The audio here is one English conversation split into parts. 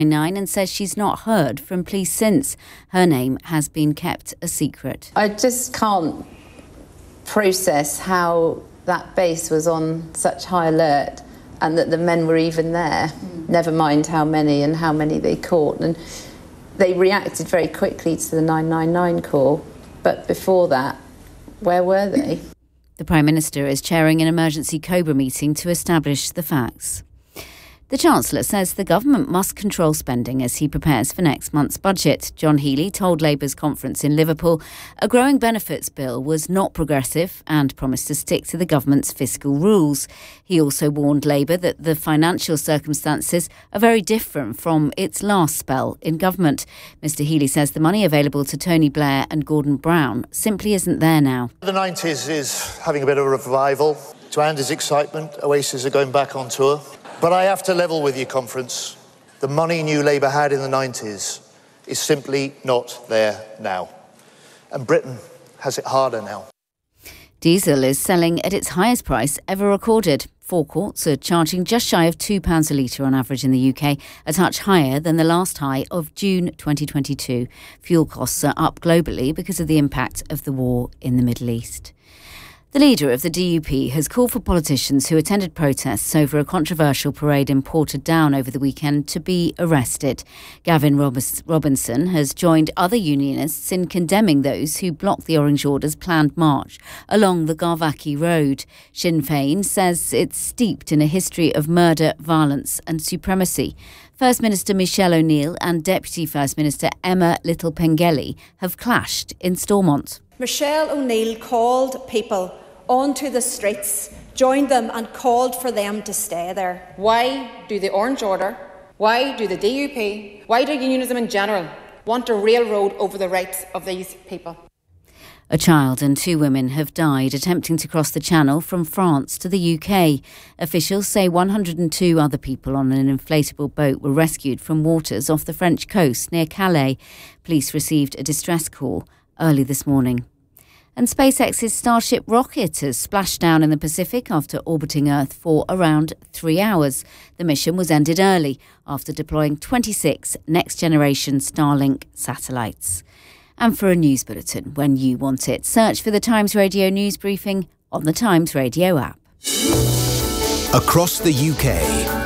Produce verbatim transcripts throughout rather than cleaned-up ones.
Nine and says she's not heard from police since. Her name has been kept a secret. I just can't process how that base was on such high alert and that the men were even there, mm. never mind how many and how many they caught. And they reacted very quickly to the nine nine nine call, but before that, where were they? The Prime Minister is chairing an emergency COBRA meeting to establish the facts. The Chancellor says the government must control spending as he prepares for next month's budget. John Healey told Labour's conference in Liverpool a growing benefits bill was not progressive and promised to stick to the government's fiscal rules. He also warned Labour that the financial circumstances are very different from its last spell in government. Mr Healey says the money available to Tony Blair and Gordon Brown simply isn't there now. The nineties is having a bit of a revival. To Andy's excitement, Oasis are going back on tour. But I have to level with you, conference. The money New Labour had in the nineties is simply not there now. And Britain has it harder now. Diesel is selling at its highest price ever recorded. Forecourts are charging just shy of two pounds a litre on average in the U K, a touch higher than the last high of June twenty twenty-two. Fuel costs are up globally because of the impact of the war in the Middle East. The leader of the D U P has called for politicians who attended protests over a controversial parade in Portadown over the weekend to be arrested. Gavin Robinson has joined other unionists in condemning those who blocked the Orange Order's planned march along the Garvaki Road. Sinn Féin says it's steeped in a history of murder, violence and supremacy. First Minister Michelle O'Neill and Deputy First Minister Emma Little-Pengelly have clashed in Stormont. Michelle O'Neill called people onto the streets, joined them and called for them to stay there. Why do the Orange Order, why do the D U P, why do unionism in general want to railroad over the rights of these people? A child and two women have died attempting to cross the Channel from France to the U K. Officials say one hundred two other people on an inflatable boat were rescued from waters off the French coast near Calais. Police received a distress call early this morning. And SpaceX's Starship rocket has splashed down in the Pacific after orbiting Earth for around three hours. The mission was ended early after deploying twenty-six next-generation Starlink satellites. And for a news bulletin when you want it, search for the Times Radio news briefing on the Times Radio app. Across the U K,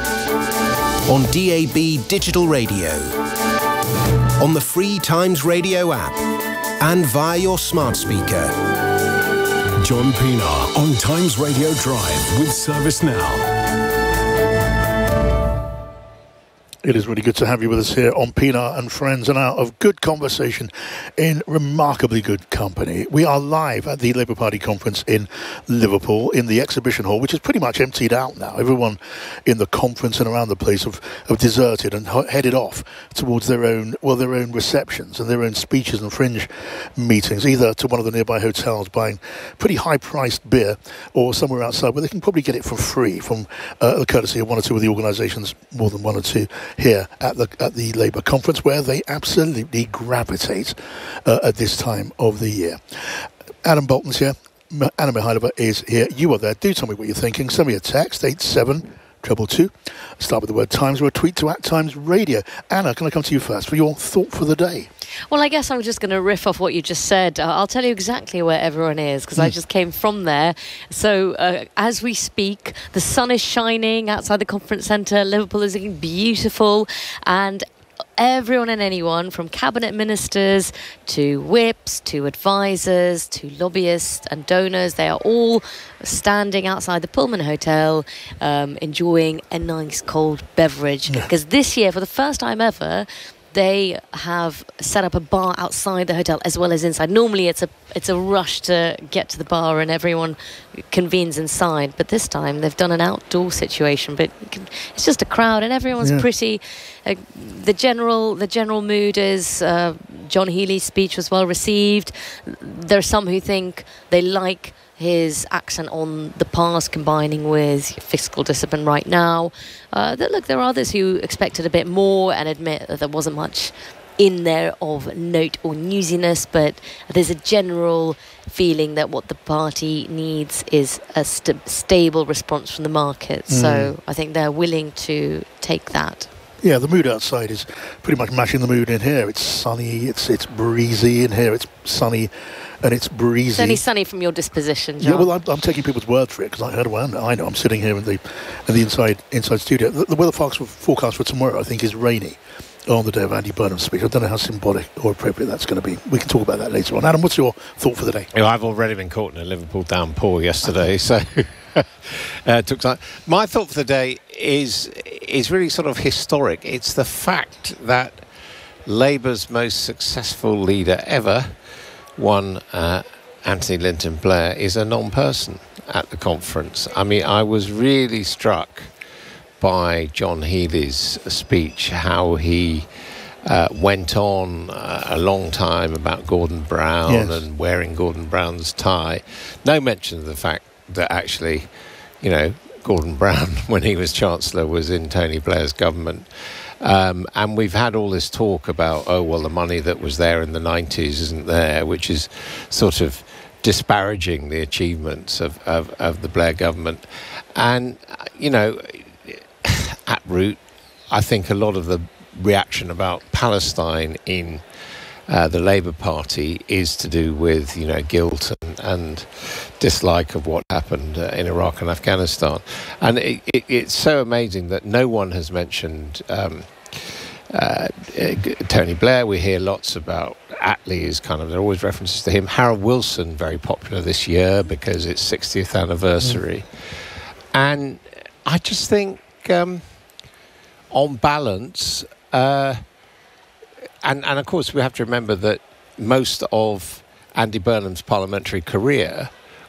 on D A B digital radio, on the free Times Radio app, and via your smart speaker. John Pienaar on Times Radio Drive with Service Now. It is really good to have you with us here on Pienaar and Friends, an hour of good conversation in remarkably good company. We are live at the Labour Party conference in Liverpool in the exhibition hall, which is pretty much emptied out now. Everyone in the conference and around the place have, have deserted and ho- headed off towards their own, well, their own receptions and their own speeches and fringe meetings, either to one of the nearby hotels buying pretty high-priced beer or somewhere outside where they can probably get it for free from uh, the courtesy of one or two of the organisations, more than one or two, here at the at the Labour conference, where they absolutely gravitate uh, at this time of the year. Adam Bolton's here. M- Anna Mihailova is here. You are there. Do tell me what you're thinking. Send me a text, eight seven two two. Start with the word Times or a tweet to at Times Radio. Anna, can I come to you first for your thought for the day? Well, I guess I'm just going to riff off what you just said. Uh, I'll tell you exactly where everyone is because mm. I just came from there. So uh, as we speak, the sun is shining outside the conference centre. Liverpool is looking beautiful, and everyone and anyone from cabinet ministers to whips to advisors to lobbyists and donors, they are all standing outside the Pullman Hotel um, enjoying a nice cold beverage. Because yeah. this year, for the first time ever, they have set up a bar outside the hotel as well as inside. Normally it's a it's a rush to get to the bar and everyone convenes inside, but this time they've done an outdoor situation. But you can, it's just a crowd and everyone's yeah. pretty. Uh, the general the general mood is uh, John Healey's speech was well received. There are some who think they like his accent on the past combining with fiscal discipline right now. Uh, that, look, there are others who expected a bit more and admit that there wasn't much in there of note or newsiness, but there's a general feeling that what the party needs is a st- stable response from the market. Mm. So I think they're willing to take that. Yeah, the mood outside is pretty much matching the mood in here. It's sunny, it's it's breezy in here. It's sunny, and it's breezy. It's only sunny from your disposition, John. Yeah, well, I'm, I'm taking people's word for it because I heard one. I know I'm sitting here in the in the inside inside studio. The, the weather forecast forecast for tomorrow, I think, is rainy on the day of Andy Burnham's speech. I don't know how symbolic or appropriate that's going to be. We can talk about that later on. Adam, what's your thought for the day? Well, I've already been caught in a Liverpool downpour yesterday, so uh, it took time. My thought for the day is is really sort of historic. It's the fact that Labour's most successful leader ever, one uh, Anthony Linton Blair, is a non-person at the conference. I mean, I was really struck by John Healey's speech, how he uh, went on uh, a long time about Gordon Brown yes. and wearing Gordon Brown's tie. No mention of the fact that actually, you know, Gordon Brown, when he was Chancellor, was in Tony Blair's government. Um, and we've had all this talk about, oh, well, the money that was there in the nineties isn't there, which is sort of disparaging the achievements of, of, of the Blair government. And, you know, at root, I think a lot of the reaction about Palestine in uh, the Labour Party is to do with, you know, guilt and, and dislike of what happened uh, in Iraq and Afghanistan. And it, it, it's so amazing that no one has mentioned um, uh, Tony Blair. We hear lots about Attlee, is kind of, there are always references to him. Harold Wilson, very popular this year because it's sixtieth anniversary. Mm. And I just think, um, on balance, uh, and, and of course we have to remember that most of Andy Burnham's parliamentary career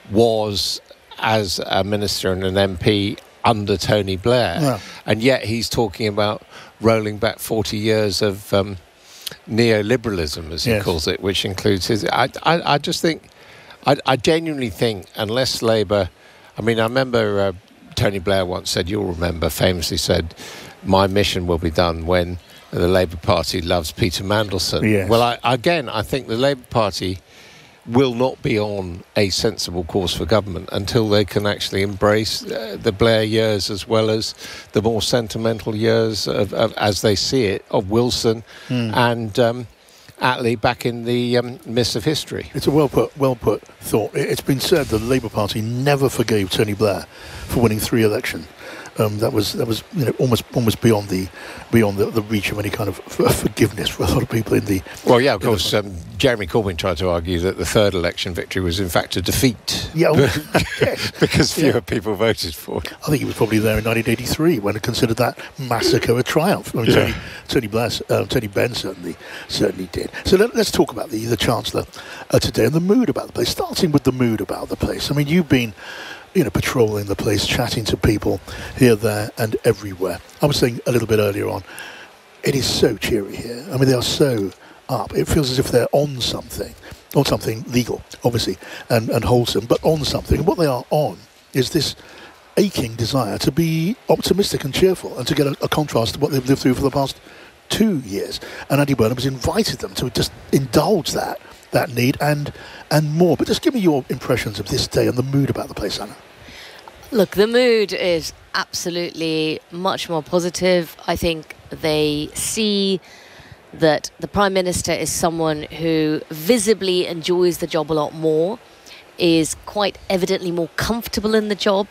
was as a minister and an M P under Tony Blair. Yeah. And yet he's talking about rolling back forty years of um, neoliberalism, as he yes. calls it, which includes his... I, I, I just think, I, I genuinely think, unless Labour... I mean, I remember uh, Tony Blair once said, you'll remember, famously said, my mission will be done when the Labour Party loves Peter Mandelson. Yes. Well, I, again, I think the Labour Party will not be on a sensible course for government until they can actually embrace uh, the Blair years as well as the more sentimental years, of, of, as they see it, of Wilson mm. and um, Attlee back in the um, mist of history. It's a well put, well put thought. It's been said that the Labour Party never forgave Tony Blair for winning three elections. Um, that was that was you know almost almost beyond the beyond the, the reach of any kind of f- forgiveness for a lot of people in the. Well, yeah, of course. Um, Jeremy Corbyn tried to argue that the third election victory was in fact a defeat. Yeah, well, yes. because fewer yeah. people voted for it. I think he was probably there in nineteen eighty-three when he considered that massacre a triumph. I mean, yeah. Tony Tony, Blair, uh, Tony Benn certainly certainly did. So let, let's talk about the the Chancellor uh, today and the mood about the place. Starting with the mood about the place. I mean, you've been, you know, patrolling the place, chatting to people here, there and everywhere. I was saying a little bit earlier on, it is so cheery here. I mean, they are so up. It feels as if they're on something, on something legal, obviously, and, and wholesome, but on something. And what they are on is this aching desire to be optimistic and cheerful and to get a, a contrast to what they've lived through for the past two years. And Andy Burnham has invited them to just indulge that that need and and more. But just give me your impressions of this day and the mood about the place, Anna. Look, the mood is absolutely much more positive. I think they see that the Prime Minister is someone who visibly enjoys the job a lot more, is quite evidently more comfortable in the job,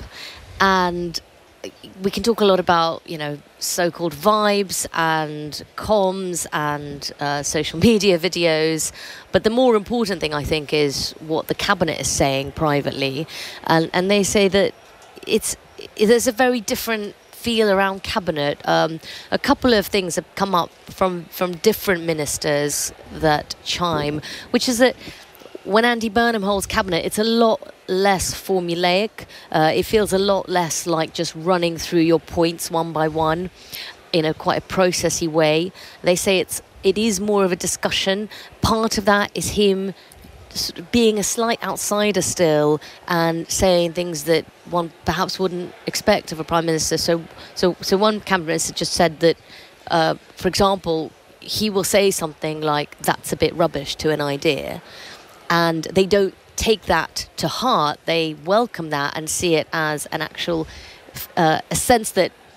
and we can talk a lot about, you know, so-called vibes and comms and uh, social media videos, but the more important thing, I think, is what the Cabinet is saying privately, and, and they say that it's there's a very different feel around Cabinet. Um, a couple of things have come up from, from different ministers that chime, which is that when Andy Burnham holds Cabinet, it's a lot less formulaic. Uh, it feels a lot less like just running through your points one by one in a quite a processy way. They say it's it is more of a discussion. Part of that is him being a slight outsider still and saying things that one perhaps wouldn't expect of a Prime Minister. So, so, so one Cabinet Minister just said that, uh, for example, he will say something like, "That's a bit rubbish" to an idea. And they don't take that to heart. They welcome that and see it as an actual uh, a sense that the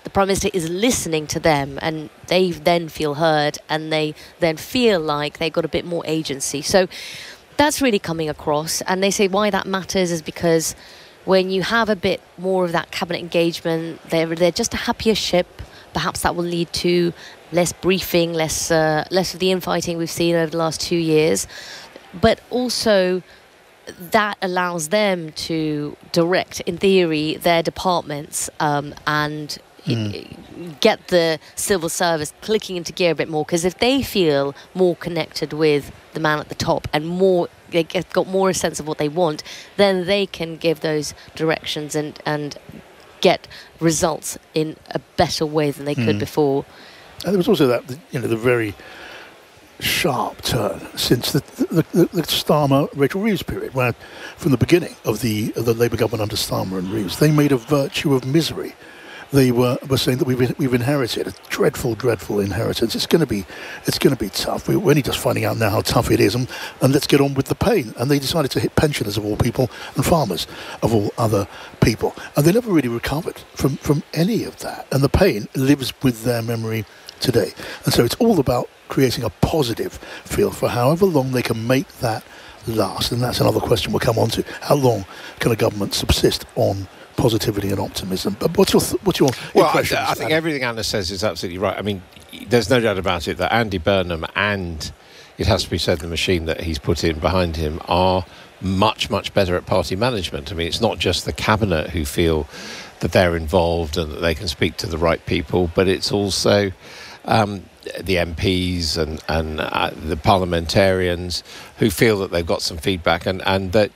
the Prime Minister is listening to them, and they then feel heard, and they then feel like they've got a bit more agency. So that's really coming across. And they say why that matters is because when you have a bit more of that cabinet engagement, they're, they're just a happier ship. Perhaps that will lead to less briefing, less uh, less of the infighting we've seen over the last two years. But also that allows them to direct, in theory, their departments um, and mm. get the civil service clicking into gear a bit more. Because if they feel more connected with the man at the top and more, they get, got more a sense of what they want, then they can give those directions and, and get results in a better way than they could mm. before. And there was also that, you know, the very sharp turn since the the, the, the Starmer Rachel Reeves period, where from the beginning of the of the Labour government under Starmer and Reeves, they made a virtue of misery. They were, were saying that we've we've inherited a dreadful, dreadful inheritance. It's going to be it's going to be tough. We're only just finding out now how tough it is, and, and let's get on with the pain. And they decided to hit pensioners of all people and farmers of all other people, and they never really recovered from from any of that. And the pain lives with their memory today. And so it's all about creating a positive feel for however long they can make that last. And that's another question we'll come on to. How long can a government subsist on positivity and optimism? But what's your th- what's your well, impression? I, I think everything Anna says is absolutely right. I mean, there's no doubt about it that Andy Burnham and, it has to be said, the machine that he's put in behind him are much, much better at party management. I mean, it's not just the cabinet who feel that they're involved and that they can speak to the right people, but it's also um, the M Ps and, and uh, the parliamentarians who feel that they've got some feedback, and, and that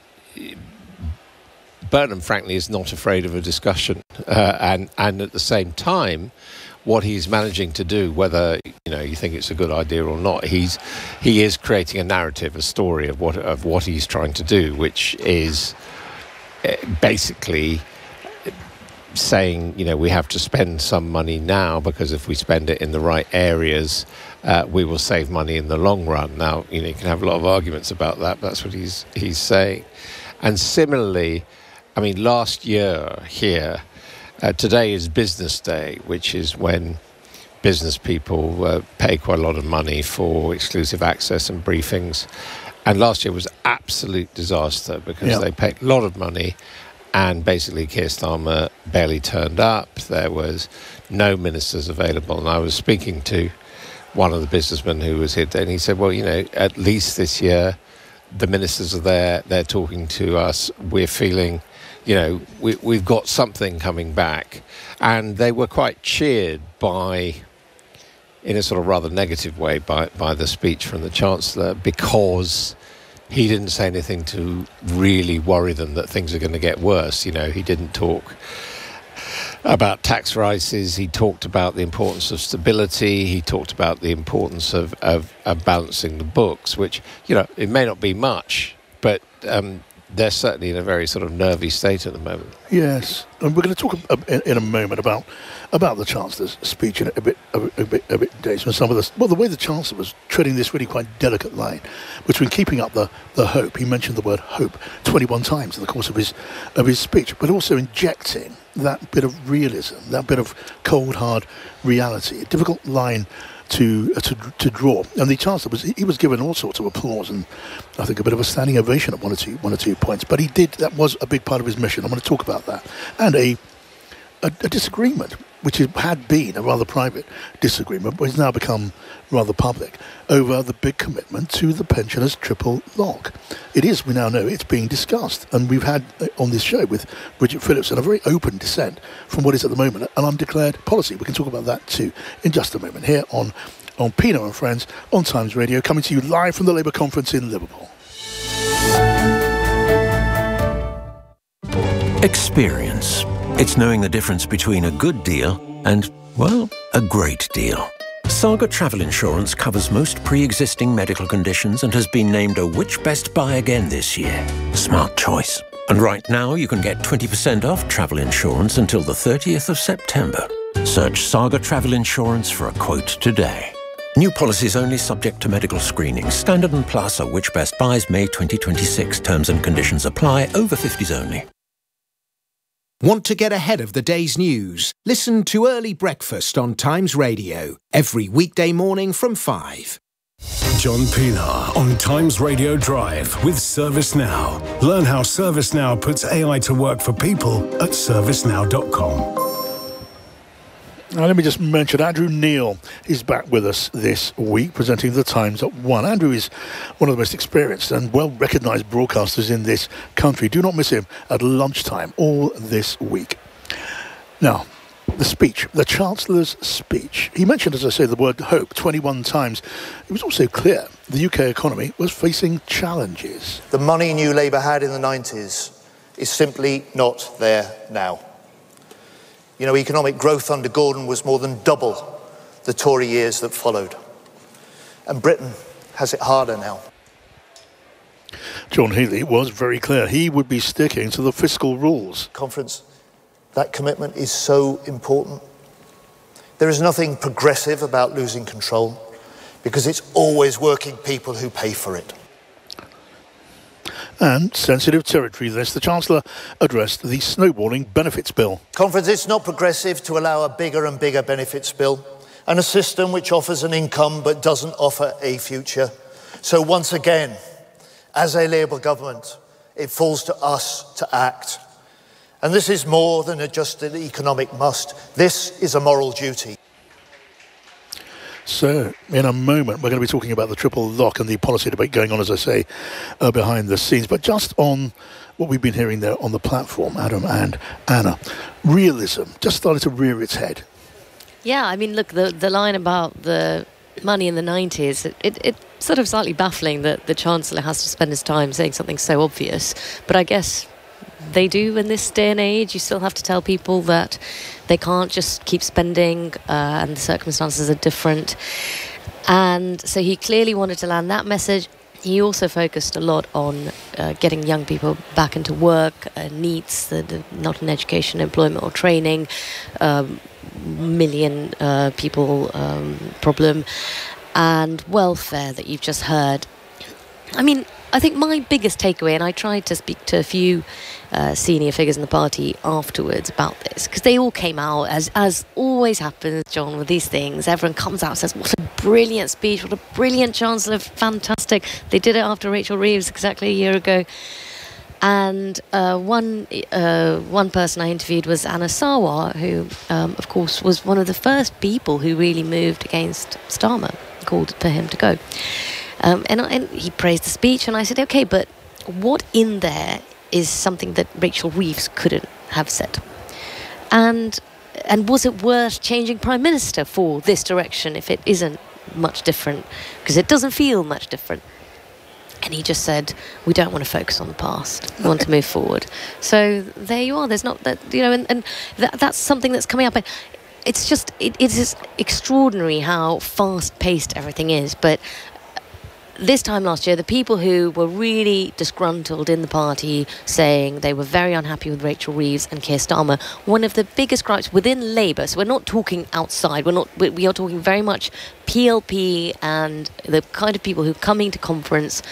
Burnham, frankly, is not afraid of a discussion. Uh, and, and at the same time, what he's managing to do, whether you know you think it's a good idea or not, he's he is creating a narrative, a story of what of what he's trying to do, which is basically saying, you know, we have to spend some money now because if we spend it in the right areas, uh, we will save money in the long run. Now, you know, you can have a lot of arguments about that, but that's what he's he's saying. And similarly, I mean, last year here, uh, today is Business Day, which is when business people uh, pay quite a lot of money for exclusive access and briefings. And last year was absolute disaster because yep. they paid a lot of money. And basically, Keir Starmer barely turned up. There was no ministers available. And I was speaking to one of the businessmen who was here, and he said, well, you know, at least this year, the ministers are there. They're talking to us. We're feeling, you know, we, we've got something coming back. And they were quite cheered by, in a sort of rather negative way, by, by the speech from the Chancellor, because he didn't say anything to really worry them that things are going to get worse. You know, he didn't talk about tax rises. He talked about the importance of stability. He talked about the importance of, of, of balancing the books, which, you know, it may not be much, but um, they're certainly in a very sort of nervy state at the moment. Yes, and we're going to talk in, in a moment about about the Chancellor's speech in a bit a, a bit a bit days when some of the well the way the Chancellor was treading this really quite delicate line between keeping up the, the hope. He mentioned the word hope twenty-one times in the course of his of his speech, but also injecting that bit of realism, that bit of cold hard reality. A difficult line to uh, to to draw, and the Chancellor was he was given all sorts of applause and I think a bit of a standing ovation at one or two one or two points. But he did that was a big part of his mission. I'm going to talk about that, and a a, a disagreement which had been a rather private disagreement, but has now become rather public over the big commitment to the pensioners' triple lock. It is, we now know, it's being discussed, and we've had uh, on this show with Bridget Phillipson a very open dissent from what is at the moment an undeclared policy. We can talk about that too in just a moment here on on Pino and Friends on Times Radio, coming to you live from the Labour conference in Liverpool. Experience. It's knowing the difference between a good deal and, well, a great deal. Saga Travel Insurance covers most pre-existing medical conditions and has been named a Which Best Buy again this year. Smart choice. And right now you can get twenty percent off travel insurance until the thirtieth of September. Search Saga Travel Insurance for a quote today. New policies only subject to medical screening. Standard and Plus are Which Best Buys May twenty twenty-six. Terms and conditions apply. Over fifties only. Want to get ahead of the day's news? Listen to Early Breakfast on Times Radio every weekday morning from five. John Pienaar on Times Radio Drive with ServiceNow. Learn how ServiceNow puts A I to work for people at service now dot com. Now, let me just mention Andrew Neil is back with us this week, presenting The Times at one. Andrew is one of the most experienced and well-recognised broadcasters in this country. Do not miss him at lunchtime all this week. Now, the speech, the Chancellor's speech. He mentioned, as I say, the word hope twenty-one times. It was also clear the U K economy was facing challenges. The money New Labour had in the nineties is simply not there now. You know, economic growth under Gordon was more than double the Tory years that followed. And Britain has it harder now. John Healey was very clear. He would be sticking to the fiscal rules. Conference, that commitment is so important. There is nothing progressive about losing control because it's always working people who pay for it. And sensitive territory this, the Chancellor addressed the snowballing benefits bill. Conference, it's not progressive to allow a bigger and bigger benefits bill and a system which offers an income but doesn't offer a future. So once again, as a Labour government, it falls to us to act. And this is more than a just an economic must. This is a moral duty. So, in a moment, we're going to be talking about the triple lock and the policy debate going on, as I say, uh, behind the scenes. But just on what we've been hearing there on the platform, Adam and Anna, realism just started to rear its head. Yeah, I mean, look, the the line about the money in the nineties, it, it, it's sort of slightly baffling that the Chancellor has to spend his time saying something so obvious. But I guess they do in this day and age. You still have to tell people that they can't just keep spending uh, and the circumstances are different. And so he clearly wanted to land that message. He also focused a lot on uh, getting young people back into work, uh, needs, the, the, not in education, employment or training, um, million uh, people um, problem, and welfare that you've just heard. I mean, I think my biggest takeaway, and I tried to speak to a few uh, senior figures in the party afterwards about this, because they all came out, as as always happens, John, with these things. Everyone comes out and says, what a brilliant speech, what a brilliant Chancellor, fantastic. They did it after Rachel Reeves exactly a year ago. And uh, one uh, one person I interviewed was Anna Sarwar, who, um, of course, was one of the first people who really moved against Starmer, called for him to go. Um, and, and he praised the speech, and I said, OK, but what in there is something that Rachel Reeves couldn't have said? And and was it worth changing Prime Minister for this direction if it isn't much different? Because it doesn't feel much different. And he just said, we don't want to focus on the past. We want to move forward. So there you are. There's not that, you know, and, and that, that's something that's coming up. And it's just, it, it is extraordinary how fast-paced everything is. But this time last year, the people who were really disgruntled in the party, saying they were very unhappy with Rachel Reeves and Keir Starmer, one of the biggest gripes within Labour, so we're not talking outside, we're not, we are talking very much P L P and the kind of people who are coming to conference,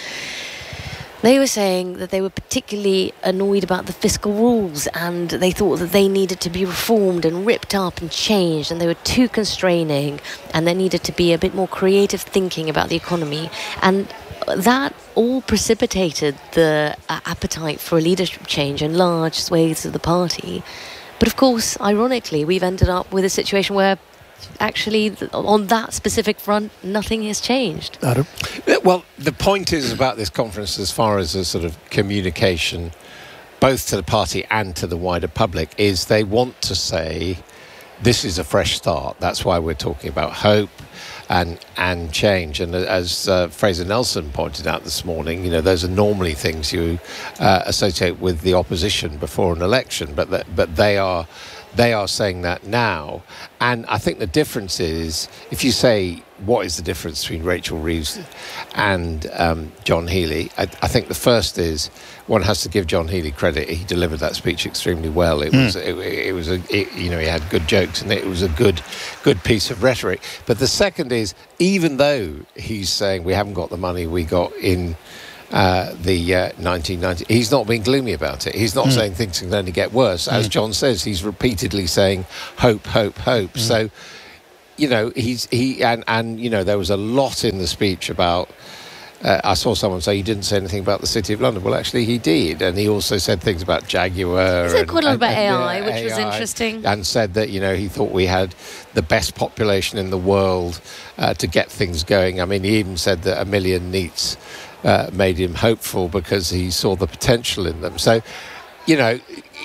they were saying that they were particularly annoyed about the fiscal rules and they thought that they needed to be reformed and ripped up and changed, and they were too constraining, and there needed to be a bit more creative thinking about the economy. And that all precipitated the uh, appetite for a leadership change in large swathes of the party. But of course, ironically, we've ended up with a situation where actually, on that specific front, nothing has changed. Adam? Well, the point is about this conference, as far as a sort of communication, both to the party and to the wider public, is they want to say, this is a fresh start. That's why we're talking about hope and and change. And as uh, Fraser Nelson pointed out this morning, you know, those are normally things you uh, associate with the opposition before an election, but that, but they are they are saying that now. And I think the difference is, if you say, what is the difference between Rachel Reeves and um, John Healey? I, I think the first is, one has to give John Healey credit. He delivered that speech extremely well. It mm. was, it, it was a, it, you know, he had good jokes and it was a good, good piece of rhetoric. But the second is, even though he's saying we haven't got the money we got in uh, the uh, nineteen ninety. He's not being gloomy about it. He's not mm. saying things can only get worse. As mm. John says, he's repeatedly saying hope, hope, hope. Mm. So, you know, he's he and and you know there was a lot in the speech about. Uh, I saw someone say he didn't say anything about the City of London. Well, actually, he did, and he also said things about Jaguar. He said and, quite a lot and, about and, A I, yeah, which A I, was interesting, and said that you know he thought we had the best population in the world uh, to get things going. I mean, he even said that a million NEETs uh, made him hopeful because he saw the potential in them. So, you know.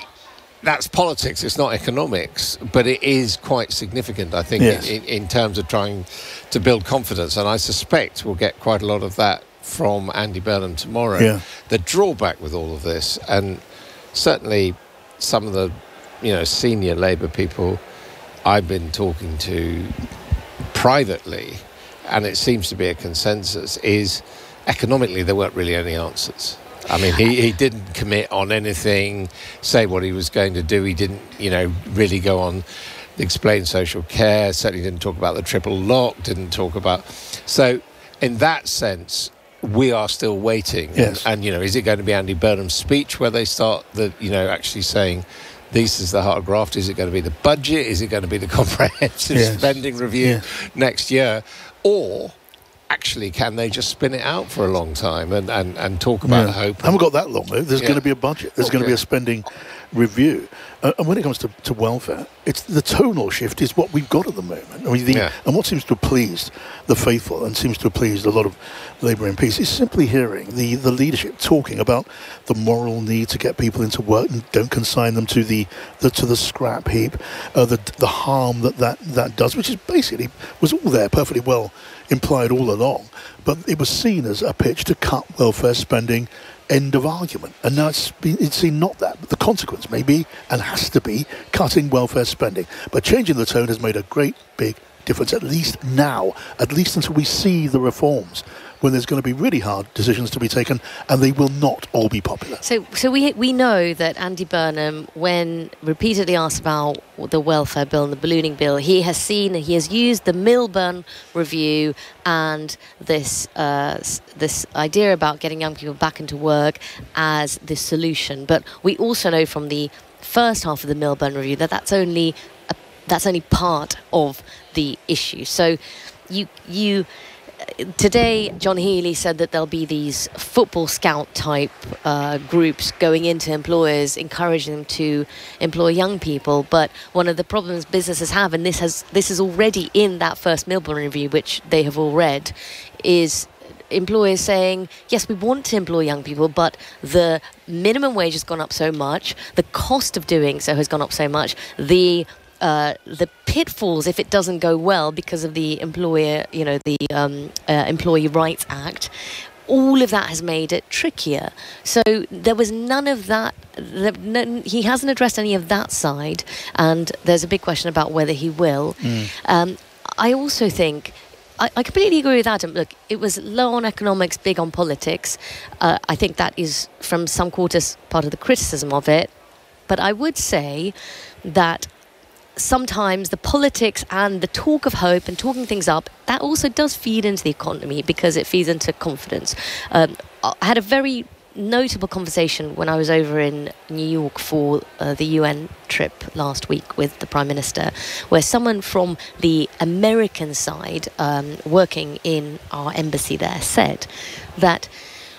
That's politics, it's not economics, but it is quite significant, I think, yes. in, in terms of trying to build confidence. And I suspect we'll get quite a lot of that from Andy Burnham tomorrow. Yeah. The drawback with all of this, and certainly some of the you know senior Labour people I've been talking to privately, and it seems to be a consensus, is economically there weren't really any answers. I mean, he, he didn't commit on anything, say what he was going to do. He didn't, you know, really go on, explain social care, certainly didn't talk about the triple lock, didn't talk about... So, in that sense, we are still waiting. Yes. And, and, you know, is it going to be Andy Burnham's speech where they start, the, you know, actually saying, this is the heart of graft? Is it going to be the budget? Is it going to be the comprehensive yes. spending review yes. next year? Or... actually, can they just spin it out for a long time and, and, and talk about yeah. hope? I haven't got that long, though. There's yeah. going to be a budget. There's okay. going to be a spending review. Uh, and when it comes to, to welfare, it's the tonal shift is what we've got at the moment. I mean, the, yeah. And what seems to have pleased the faithful and seems to have pleased a lot of Labour M Ps is simply hearing the, the leadership talking about the moral need to get people into work and don't consign them to the, the to the scrap heap, uh, the the harm that, that that does, which is basically was all there perfectly well implied all along, but it was seen as a pitch to cut welfare spending. End of argument. And now it's, been, it's seen not that, but the consequence may be, and has to be, cutting welfare spending. But changing the tone has made a great big difference, at least now, at least until we see the reforms, when there's going to be really hard decisions to be taken, and they will not all be popular. So so we we know that Andy Burnham, when repeatedly asked about the welfare bill and the ballooning bill, he has seen, he has used the Milburn review and this uh, this idea about getting young people back into work as the solution. But we also know from the first half of the Milburn review that that's only a, that's only part of the issue. So you you. Today, John Healey said that there'll be these football scout type uh, groups going into employers, encouraging them to employ young people. But one of the problems businesses have, and this has this is already in that first Milburn review, which they have all read, is employers saying, yes, we want to employ young people, but the minimum wage has gone up so much, the cost of doing so has gone up so much, the Uh, the pitfalls if it doesn't go well because of the employer, you know, the um, uh, Employee Rights Act, all of that has made it trickier. So there was none of that. The, no, he hasn't addressed any of that side, and there's a big question about whether he will. Mm. Um, I also think. I, I completely agree with Adam. Look, it was low on economics, big on politics. Uh, I think that is, from some quarters, part of the criticism of it. But I would say that sometimes the politics and the talk of hope and talking things up, that also does feed into the economy because it feeds into confidence. Um, I had a very notable conversation when I was over in New York for uh, the U N trip last week with the Prime Minister, where someone from the American side um, working in our embassy there said that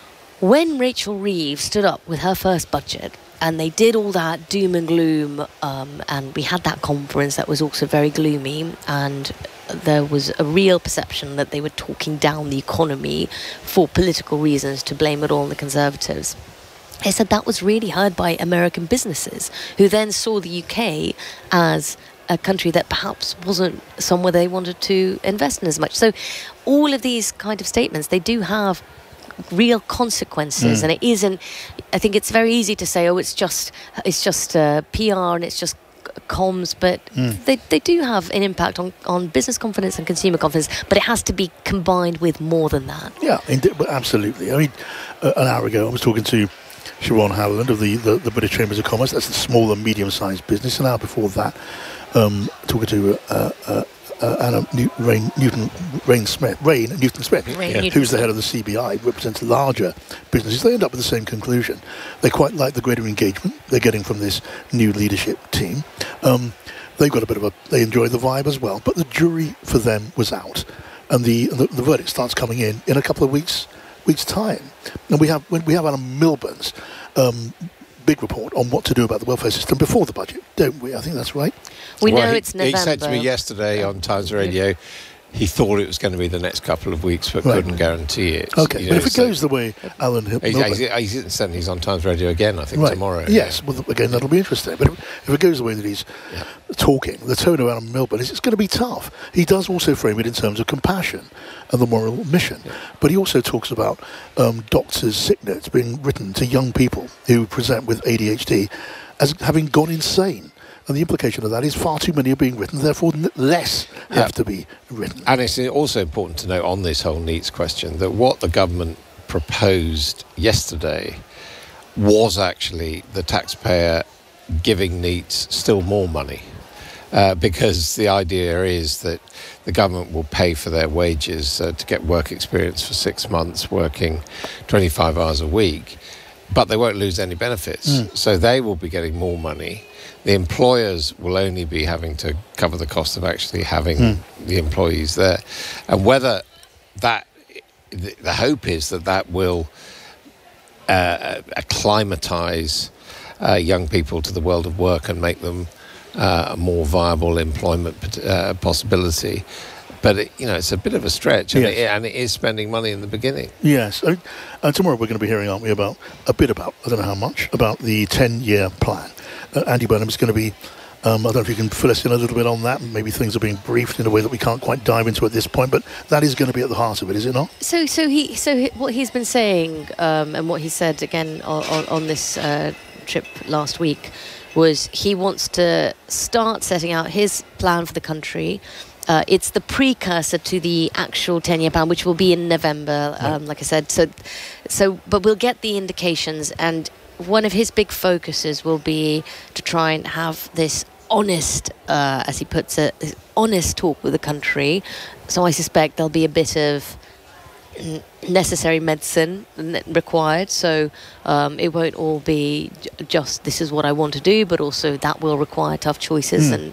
when Rachel Reeves stood up with her first budget, and they did all that doom and gloom, um, and we had that conference that was also very gloomy, and there was a real perception that they were talking down the economy for political reasons to blame it all on the Conservatives. They said that was really heard by American businesses, who then saw the U K as a country that perhaps wasn't somewhere they wanted to invest in as much. So all of these kind of statements, they do have real consequences, mm. and it isn't. I think it's very easy to say, oh, it's just it's just uh, P R and it's just comms, but mm. they they do have an impact on, on business confidence and consumer confidence. But it has to be combined with more than that. Yeah, indeed, absolutely. I mean, uh, an hour ago I was talking to Siobhan Howland of the, the, the British Chambers of Commerce. That's the small and medium-sized business. And now before that, um, talking to uh, uh, uh, Anna New- Rain Newton Rain Smith, Rain Newton Smith, Rain yeah. Newton who's the head of the C B I, represents larger businesses. They end up with the same conclusion. They quite like the greater engagement they're getting from this new leadership team. Um, they've got a bit of a, they enjoy the vibe as well. But the jury for them was out, and the the, the verdict starts coming in in a couple of weeks weeks time. And we have when we have Alan Milburn's um, big report on what to do about the welfare system before the budget, don't we? I think that's right. We well, know he, it's November. He said to me yesterday on Times Radio, he thought it was going to be the next couple of weeks, but Right. couldn't guarantee it. Okay, You but know, if it so- goes the way Alan Hil- He's, Milburn... he's, he's saying he's on Times Radio again, I think, Right. tomorrow. Yes, well, again, that'll be interesting. But if, if it goes the way that he's Yeah. talking, the tone of Alan Milburn is it's going to be tough. He does also frame it in terms of compassion and the moral mission. Yeah. But he also talks about um, doctors' sick notes being written to young people who present with A D H D as having gone insane. And the implication of that is far too many are being written, therefore n- less have Yeah. to be written. And it's also important to note on this whole NEETS question that what the government proposed yesterday was actually the taxpayer giving NEETS still more money. Uh, because the idea is that the government will pay for their wages uh, to get work experience for six months, working twenty-five hours a week, but they won't lose any benefits. Mm. So they will be getting more money. The employers will only be having to cover the cost of actually having Mm. the employees there. And whether that, the, the hope is that that will uh, acclimatise uh, young people to the world of work and make them uh, a more viable employment uh, possibility. But, it, you know, it's a bit of a stretch, and, Yes. it, and it is spending money in the beginning. Yes. I mean, uh, tomorrow we're going to be hearing, aren't we, about a bit about, I don't know how much, about the ten-year plan. Uh, Andy Burnham is going to be, um, I don't know if you can fill us in a little bit on that. Maybe things are being briefed in a way that we can't quite dive into at this point, but that is going to be at the heart of it, is it not? So, so he, so he, what he's been saying, um, and what he said again on, on, on this uh, trip last week, was he wants to start setting out his plan for the country. Uh, it's the precursor to the actual ten-year plan, which will be in November, um, like I said. So, so, but we'll get the indications, and one of his big focuses will be to try and have this honest, uh, as he puts it, this honest talk with the country. So I suspect there'll be a bit of necessary medicine required, so um, it won't all be j- just this is what I want to do, but also that will require tough choices mm. and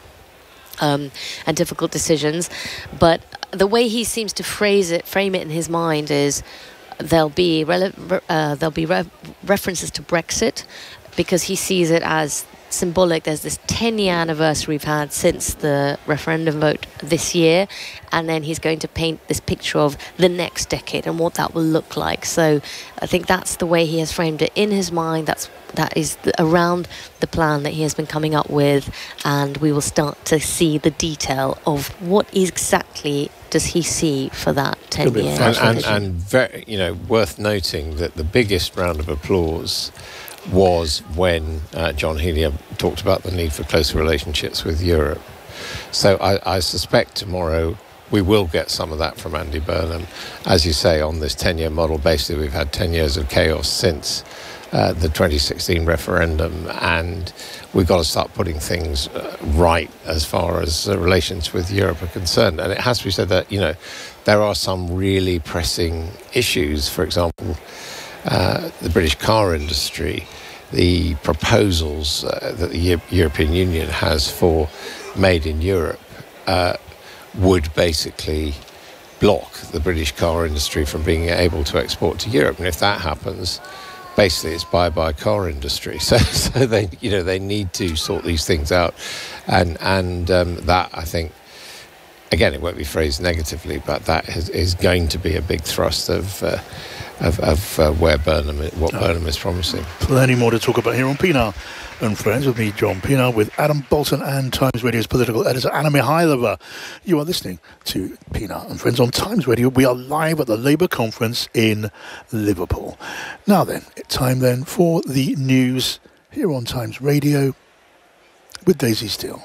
um, and difficult decisions. But the way he seems to phrase it, frame it in his mind is there'll be rele- uh, there'll be re- references to Brexit, because he sees it as symbolic. There's this ten-year anniversary we've had since the referendum vote this year, and then he's going to paint this picture of the next decade and what that will look like. So I think that's the way he has framed it in his mind. That's that is the, around the plan that he has been coming up with, and we will start to see the detail of what exactly does he see for that ten-year. And, and, and very, you know, worth noting that the biggest round of applause was when uh, John Healey talked about the need for closer relationships with Europe. So I, I suspect tomorrow we will get some of that from Andy Burnham. As you say, on this ten-year model, basically we've had ten years of chaos since uh, the twenty sixteen referendum, and we've got to start putting things uh, right as far as uh, relations with Europe are concerned. And it has to be said that, you know, there are some really pressing issues. For example, Uh, the British car industry, the proposals uh, that the Euro- European Union has for Made in Europe uh, would basically block the British car industry from being able to export to Europe. And if that happens, basically it's bye-bye car industry. So, so they, you know, they need to sort these things out, and and um, that, I think, again, it won't be phrased negatively, but that is, is going to be a big thrust of. Uh, Of, of uh, where Burnham, what oh. Burnham is promising. Plenty more to talk about here on Pinar and Friends with me, John Pinar, with Adam Bolton and Times Radio's political editor Anna Mihailova. You are listening to Pinar and Friends on Times Radio. We are live at the Labour conference in Liverpool. Now then, time then for the news here on Times Radio with Daisy Steele.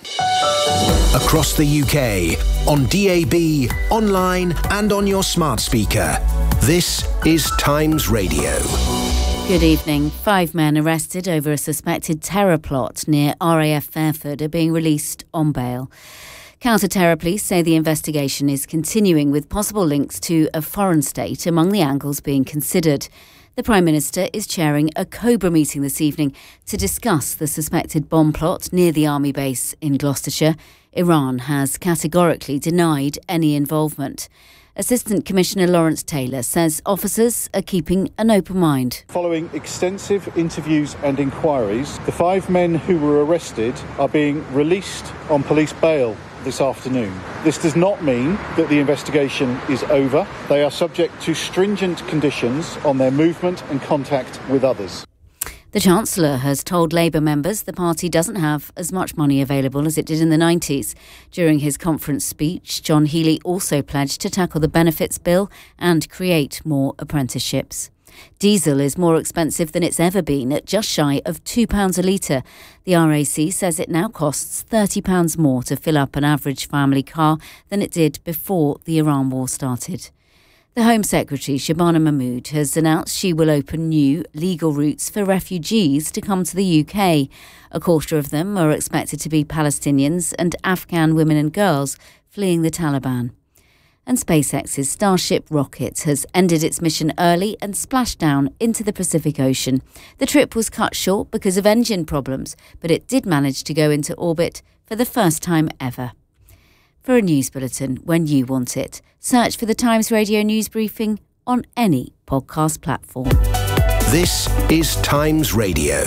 Across the U K, on D A B, online and on your smart speaker. This is Times Radio. Good evening. Five men arrested over a suspected terror plot near R A F Fairford are being released on bail. Counter-terror police say the investigation is continuing with possible links to a foreign state among the angles being considered. The Prime Minister is chairing a Cobra meeting this evening to discuss the suspected bomb plot near the army base in Gloucestershire. Iran has categorically denied any involvement. Assistant Commissioner Lawrence Taylor says officers are keeping an open mind. Following extensive interviews and inquiries, the five men who were arrested are being released on police bail this afternoon. This does not mean that the investigation is over. They are subject to stringent conditions on their movement and contact with others. The Chancellor has told Labour members the party doesn't have as much money available as it did in the nineties. During his conference speech, John Healey also pledged to tackle the benefits bill and create more apprenticeships. Diesel is more expensive than it's ever been at just shy of two pounds a litre. The R A C says it now costs thirty pounds more to fill up an average family car than it did before the Iran war started. The Home Secretary, Shabana Mahmood, has announced she will open new legal routes for refugees to come to the U K. A quarter of them are expected to be Palestinians and Afghan women and girls fleeing the Taliban. And SpaceX's Starship rocket has ended its mission early and splashed down into the Pacific Ocean. The trip was cut short because of engine problems, but it did manage to go into orbit for the first time ever. For a news bulletin when you want it, search for the Times Radio News Briefing on any podcast platform. This is Times Radio.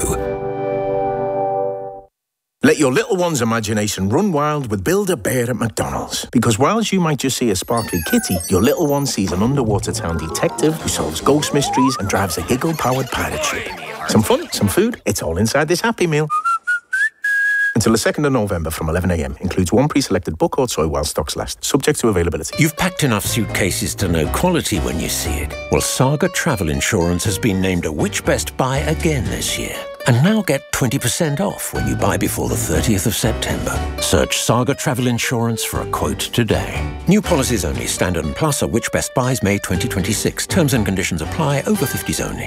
Let your little one's imagination run wild with Build-A-Bear at McDonald's. Because whilst you might just see a sparkly kitty, your little one sees an underwater town detective who solves ghost mysteries and drives a giggle-powered pirate ship. Some fun, some food, it's all inside this Happy Meal. Until the second of November from eleven a m. Includes one pre-selected book or toy while stocks last. Subject to availability. You've packed enough suitcases to know quality when you see it. Well, Saga Travel Insurance has been named a Which Best Buy again this year. And now get twenty percent off when you buy before the thirtieth of September. Search Saga Travel Insurance for a quote today. New policies only. Standard and Plus are Which Best Buys May twenty twenty-six. Terms and conditions apply. Over fifties only.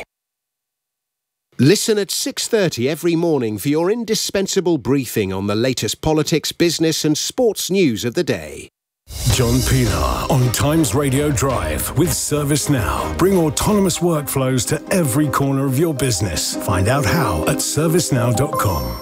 Listen at six thirty every morning for your indispensable briefing on the latest politics, business and sports news of the day. John Pienaar on Times Radio Drive with ServiceNow. Bring autonomous workflows to every corner of your business. Find out how at service now dot com.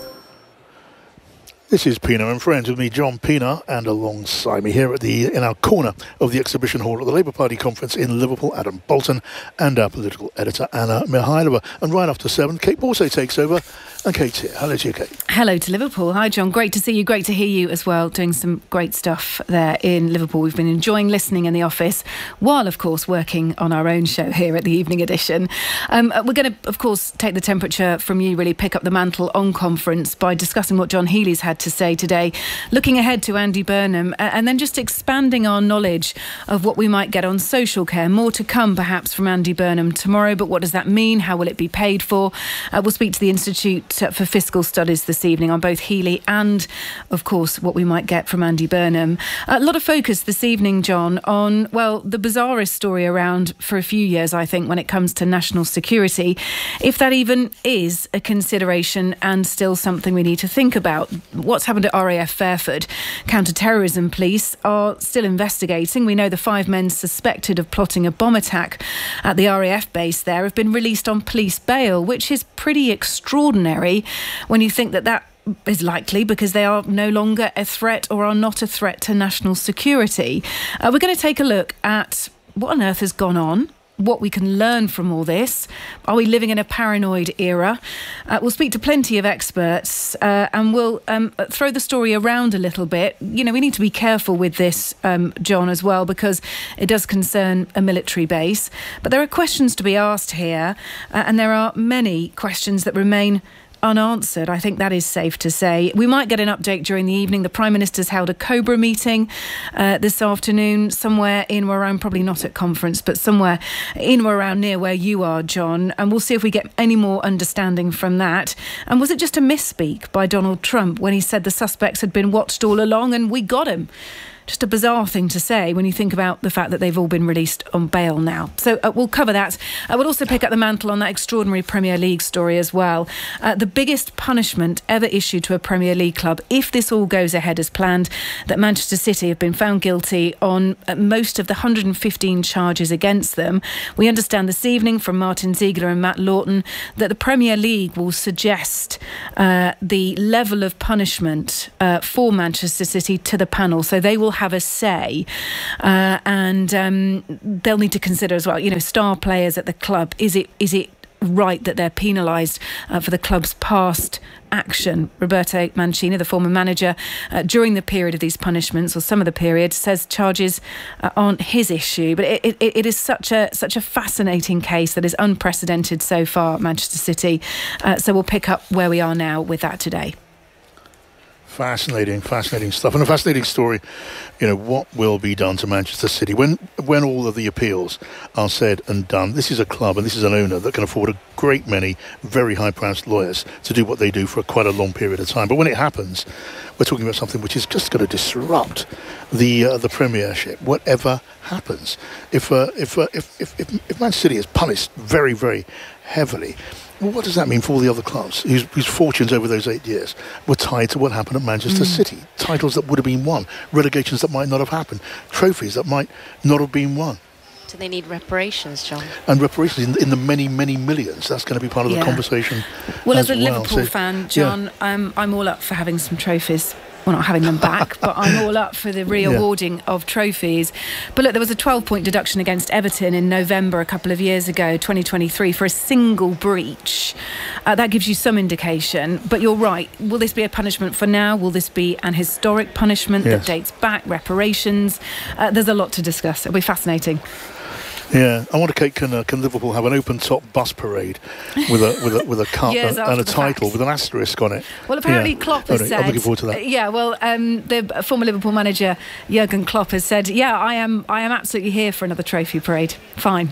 This is Pienaar and Friends with me, John Pienaar, and alongside me here at the in our corner of the exhibition hall at the Labour Party conference in Liverpool, Adam Bolton, and our political editor, Anna Mihailova. And right after seven, Kate Borsay takes over. And Kate's here. Hello to you, Kate. Hello to Liverpool. Hi, John. Great to see you. Great to hear you as well, doing some great stuff there in Liverpool. We've been enjoying listening in the office, while, of course, working on our own show here at the Evening Edition. Um, we're going to, of course, take the temperature from you, really pick up the mantle on conference by discussing what John Healey's had to say today, looking ahead to Andy Burnham, and then just expanding our knowledge of what we might get on social care. More to come, perhaps, from Andy Burnham tomorrow, but what does that mean? How will it be paid for? Uh, we'll speak to the Institute for Fiscal Studies this evening on both Healey and, of course, what we might get from Andy Burnham. A lot of focus this evening, John, on, well, the bizarrest story around for a few years, I think, when it comes to national security, if that even is a consideration and still something we need to think about. What's happened at R A F Fairford? Counter-terrorism police are still investigating. We know the five men suspected of plotting a bomb attack at the R A F base there have been released on police bail, which is pretty extraordinary when you think that that is likely because they are no longer a threat or are not a threat to national security. Uh, we're going to take a look at what on earth has gone on, what we can learn from all this. Are we living in a paranoid era? Uh, we'll speak to plenty of experts uh, and we'll um, throw the story around a little bit. You know, we need to be careful with this, um, John, as well, because it does concern a military base. But there are questions to be asked here, uh, and there are many questions that remain unanswered. I think that is safe to say. We might get an update during the evening. The Prime Minister's held a Cobra meeting uh, this afternoon, somewhere in or around, probably not at conference, but somewhere in or around near where you are, John. And we'll see if we get any more understanding from that. And was it just a misspeak by Donald Trump when he said the suspects had been watched all along and we got him? just a bizarre thing to say when you think about the fact that they've all been released on bail now. So uh, we'll cover that. Uh, we'll also pick up the mantle on that extraordinary Premier League story as well. Uh, the biggest punishment ever issued to a Premier League club, if this all goes ahead as planned, that Manchester City have been found guilty on uh, most of the one hundred fifteen charges against them. We understand this evening from Martin Ziegler and Matt Lawton that the Premier League will suggest uh, the level of punishment uh, for Manchester City to the panel. So they will have a say, uh, and um, they'll need to consider as well, you know, star players at the club. Is it is it right that they're penalised uh, for the club's past action? Roberto Mancini, the former manager, uh, during the period of these punishments, or some of the period, says charges uh, aren't his issue. But it, it, it is such a such a fascinating case that is unprecedented so far at Manchester City. Uh, so we'll pick up where we are now with that today. Fascinating, fascinating stuff, and a fascinating story. You know, what will be done to Manchester City when when all of the appeals are said and done? This is a club and this is an owner that can afford a great many very high-priced lawyers to do what they do for quite a long period of time. But when it happens, we're talking about something which is just going to disrupt the uh, the Premiership. Whatever happens, if uh, if, uh, if if if if Man City is punished very very heavily, well, what does that mean for all the other clubs whose, whose fortunes over those eight years were tied to what happened at Manchester mm. City? Titles that would have been won, relegations that might not have happened, trophies that might not have been won. Do they need reparations, John? And reparations in, in the many, many millions. That's going to be part of yeah. the conversation. Well, as, as a well. Liverpool so, fan, John, yeah. um, I'm all up for having some trophies. Well, not having them back, but I'm all up for the re-awarding yeah. of trophies. But look, there was a twelve-point deduction against Everton in November a couple of years ago, twenty twenty-three, for a single breach. Uh, that gives you some indication. But you're right. Will this be a punishment for now? Will this be an historic punishment yes. that dates back, reparations? Uh, there's a lot to discuss. It'll be fascinating. Yeah, I wonder, Kate, can, uh, can Liverpool have an open-top bus parade with a with a with a cup and, and a title fact. with an asterisk on it? Well, apparently yeah. Klopp has oh, no, said. I'm looking forward to that. Uh, yeah, well, um, the former Liverpool manager Jurgen Klopp has said, "Yeah, I am. I am absolutely here for another trophy parade. Fine."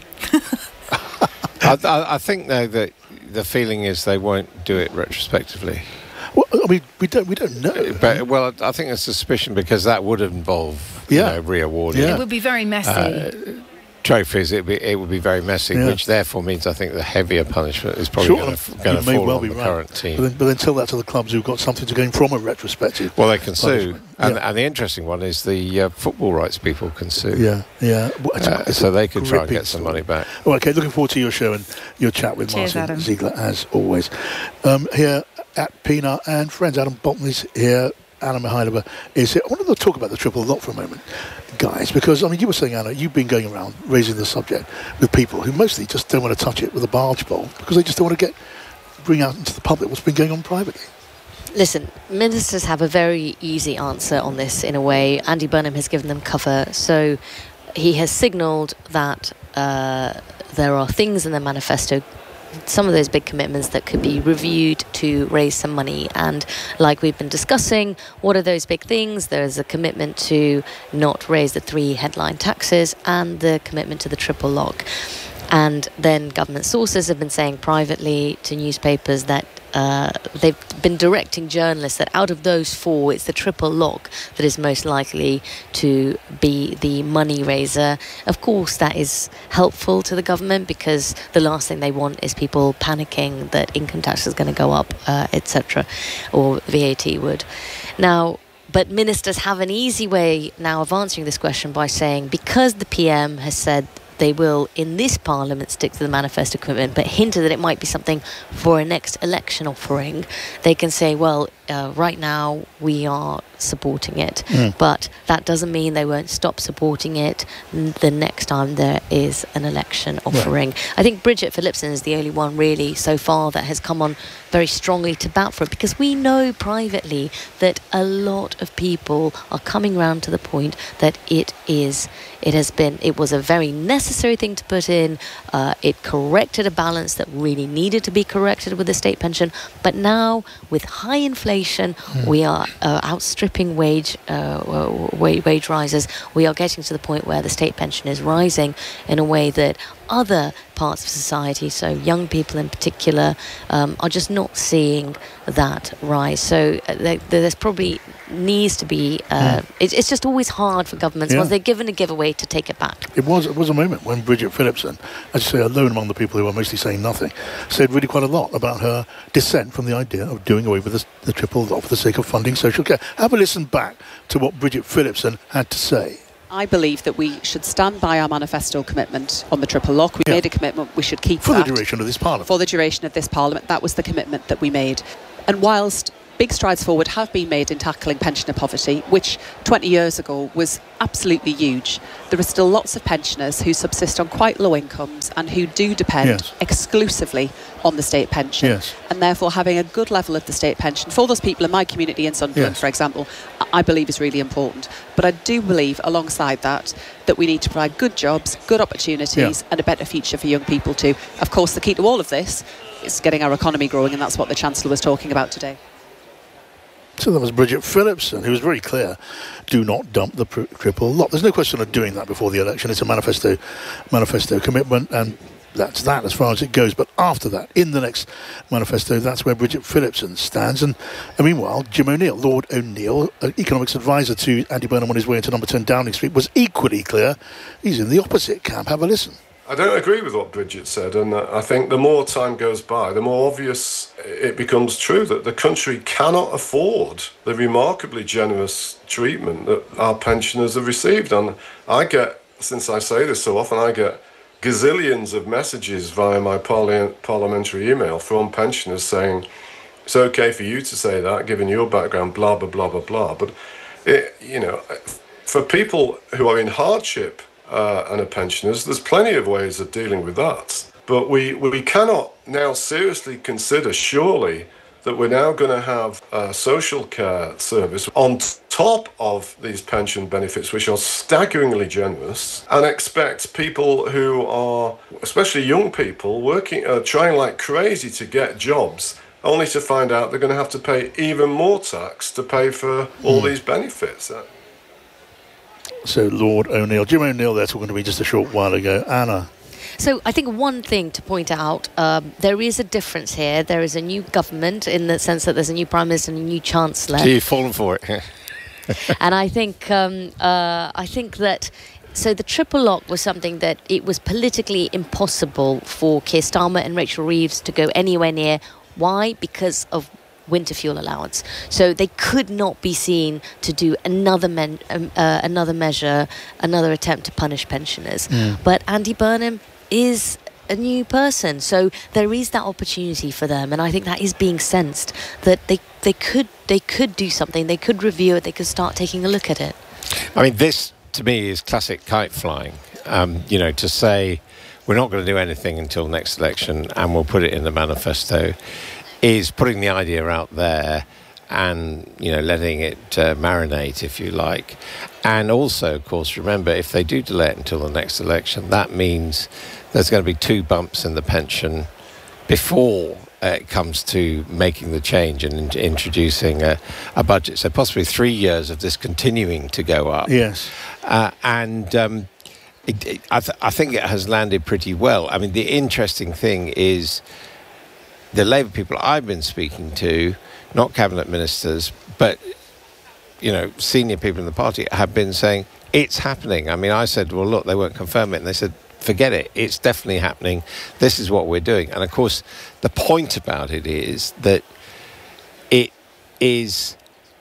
I, I, I think though that the feeling is they won't do it retrospectively. Well, I mean, we don't we don't know. But well, I think a suspicion because that would involve yeah. you know, re-awarding. Yeah. It would be very messy. Uh, trophies, it would be, it would be very messy, yeah. which therefore means I think the heavier punishment is probably sure, going to fall well on the right. current team. But then, but then tell that to the clubs who've got something to gain from a retrospective. Well, they can sue. Yeah. And, and the interesting one is the uh, football rights people can sue. Yeah, yeah. Well, it's, uh, it's so they could try and get story. some money back. Well, okay, looking forward to your show and your chat with Cheers, Martin Adam. Ziegler, as always. Um, here at Pina and Friends, Adam Bottomley's here. Anna Mihailova is here. I wanted to talk about the triple lock for a moment, guys, because, I mean, you were saying, Anna, you've been going around raising the subject with people who mostly just don't want to touch it with a barge pole because they just don't want to get bring out into the public what's been going on privately. Listen, ministers have a very easy answer on this in a way. Andy Burnham has given them cover. So he has signalled that uh, there are things in the manifesto, some of those big commitments that could be reviewed to raise some money. And like we've been discussing, what are those big things? There's a commitment to not raise the three headline taxes and the commitment to the triple lock. And then government sources have been saying privately to newspapers that uh, they've been directing journalists that out of those four, it's the triple lock that is most likely to be the money raiser. Of course, that is helpful to the government because the last thing they want is people panicking that income tax is going to go up, uh, et cetera, or V A T would. Now, but ministers have an easy way now of answering this question by saying because the P M has said they will, in this parliament, stick to the manifesto commitment, but hinted that it might be something for a next election offering, they can say, well, uh, right now we are supporting it, mm. but that doesn't mean they won't stop supporting it the next time there is an election offering. Right. I think Bridget Phillipson is the only one really so far that has come on very strongly to bat for it, because we know privately that a lot of people are coming round to the point that it is it has been it was a very necessary thing to put in. Uh, it corrected a balance that really needed to be corrected with the state pension, but now with high inflation inflation. Mm. We are uh, outstripping wage uh, wage rises. We are getting to the point where the state pension is rising in a way that other parts of society, so young people in particular, um, are just not seeing that rise. So uh, there, there's probably needs to be. Uh, mm. it's, it's just always hard for governments, yeah. once they're given a giveaway, to take it back. It was it was a moment when Bridget Phillipson, as you say, alone among the people who are mostly saying nothing, said really quite a lot about her dissent from the idea of doing away with the, the triple lot for the sake of funding social care. Have a listen back to what Bridget Phillipson had to say. I believe that we should stand by our manifesto commitment on the triple lock. We yeah. made a commitment, we should keep for that. For the duration of this Parliament. For the duration of this Parliament. That was the commitment that we made. And whilst big strides forward have been made in tackling pensioner poverty, which twenty years ago was absolutely huge, there are still lots of pensioners who subsist on quite low incomes and who do depend yes. exclusively on the state pension. Yes. And therefore having a good level of the state pension for those people in my community in Sunderland, yes. for example, I believe is really important. But I do believe alongside that that we need to provide good jobs, good opportunities yeah. and a better future for young people too. Of course, the key to all of this is getting our economy growing, and that's what the Chancellor was talking about today. So that was Bridget Phillipson, who was very clear, do not dump the pr- triple lot. There's no question of doing that before the election. It's a manifesto manifesto commitment, and that's that as far as it goes. But after that, in the next manifesto, that's where Bridget Phillipson stands. And, and meanwhile, Jim O'Neill, Lord O'Neill, uh, economics advisor to Andy Burnham on his way into number ten Downing Street, was equally clear. He's in the opposite camp. Have a listen. I don't agree with what Bridget said, and I think the more time goes by, the more obvious it becomes true that the country cannot afford the remarkably generous treatment that our pensioners have received. And I get, since I say this so often, I get gazillions of messages via my parli- parliamentary email from pensioners saying, it's okay for you to say that, given your background, blah, blah, blah, blah, blah. But, it, you know, for people who are in hardship, Uh, and are pensioners, there's plenty of ways of dealing with that. But we, we cannot now seriously consider, surely, that we're now going to have a social care service on top of these pension benefits, which are staggeringly generous, and expect people who are, especially young people, working, uh, trying like crazy to get jobs, only to find out they're going to have to pay even more tax to pay for all mm. these benefits. So Lord O'Neill, Jim O'Neill there talking to me just a short while ago. Anna. So I think one thing to point out, um, there is a difference here. There is a new government in the sense that there's a new Prime Minister and a new Chancellor. So you've fallen for it. And I think, um, uh, I think that, so the triple lock was something that it was politically impossible for Keir Starmer and Rachel Reeves to go anywhere near. Why? Because of winter fuel allowance. So they could not be seen to do another men, um, uh, another measure, another attempt to punish pensioners. Mm. But Andy Burnham is a new person, so there is that opportunity for them, and I think that is being sensed that they they could they could do something. They could review it. They could start taking a look at it. I mean, this to me is classic kite flying. Um, you know, to say we're not going to do anything until next election and we'll put it in the manifesto is putting the idea out there and, you know, letting it uh, marinate, if you like. And also, of course, remember, if they do delay it until the next election, that means there's going to be two bumps in the pension before uh, it comes to making the change and in- introducing a, a budget. So possibly three years of this continuing to go up. Yes. Uh, and um, it, it, I, th- I think it has landed pretty well. I mean, the interesting thing is the Labour people I've been speaking to, not cabinet ministers, but, you know, senior people in the party have been saying, it's happening. I mean, I said, well, look, they won't confirm it. And they said, forget it. It's definitely happening. This is what we're doing. And, of course, the point about it is that it is